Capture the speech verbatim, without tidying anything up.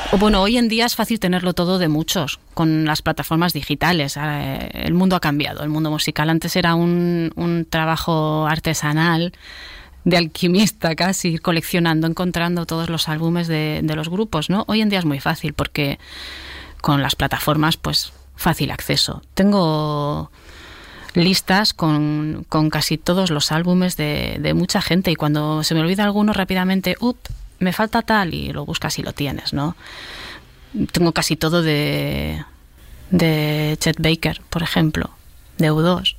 O bueno, hoy en día es fácil tenerlo todo de muchos, con las plataformas digitales. Eh, el mundo ha cambiado, el mundo musical. Antes era un, un trabajo artesanal, de alquimista casi, ir coleccionando, encontrando todos los álbumes de, de los grupos, ¿no? Hoy en día es muy fácil porque con las plataformas, pues, fácil acceso. Tengo listas con, con casi todos los álbumes de, de mucha gente, y cuando se me olvida alguno rápidamente, up, me falta tal, y lo buscas y lo tienes, ¿no? Tengo casi todo de, de Chet Baker, por ejemplo, de U dos.